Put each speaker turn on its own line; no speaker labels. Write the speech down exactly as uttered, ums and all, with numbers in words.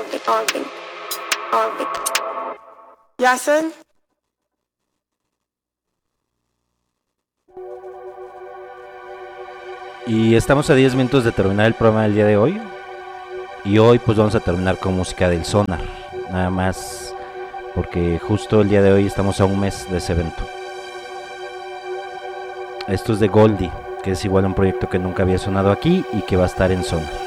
Yasin.
Y estamos a diez minutos de terminar el programa del día de hoy. Y hoy pues vamos a terminar con música del Sonar. Nada más porque justo el día de hoy estamos a un mes de ese evento. Esto es de Goldie, que es igual un proyecto que nunca había sonado aquí y que va a estar en Sonar.